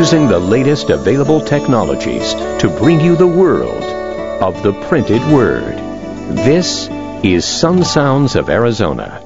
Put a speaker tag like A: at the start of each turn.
A: using the latest available technologies to bring you the world of the printed word. This is Sun Sounds of Arizona.